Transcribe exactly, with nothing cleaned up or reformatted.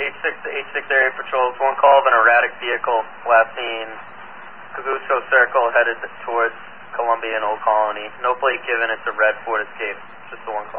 H six to H six area patrols. One call of an erratic vehicle last seen Caguso Circle headed towards Columbia and Old Colony. No plate given. It's a red Ford Escape. Just the one call.